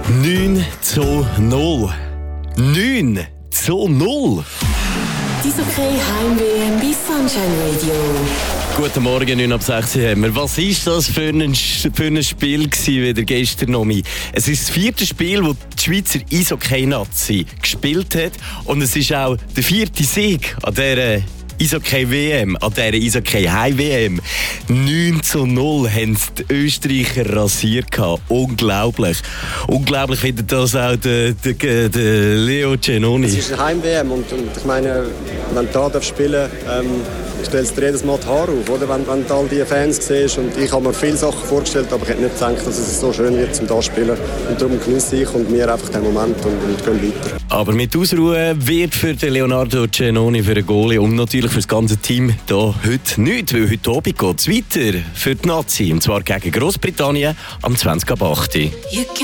9:0. 9:0. Die Eishockey Heim-WM bei Sunshine Radio. Guten Morgen, 9 ab 16 haben wir. Was war das für ein Spiel wieder gestern noch? Es ist das 4. Spiel, das die Schweizer Eishockey-Nazi gespielt hat. Und es ist auch der 4. Sieg an dieser Eishockey-WM, an dieser Eishockey-Heim-WM. 9:0 haben die Österreicher rasiert. Unglaublich. Unglaublich findet das auch der Leo Giannoni. Es ist eine Heim-WM und ich meine, wenn du da spielen darfst, stellst du dir jedes Mal die Haare auf, oder? Wenn du all diese Fans siehst. Und ich habe mir viele Sachen vorgestellt, aber ich hätte nicht gedacht, dass es so schön wird, zum da spielen. Und darum genieße ich und mir einfach den Moment und gehen weiter. Aber mit Ausruhe wird für den Leonardo Giannoni, für den Goalie und natürlich für das ganze Team da heute nichts, weil heute Abend geht es weiter für die Nazi. Und zwar gegen Großbritannien am 20:08.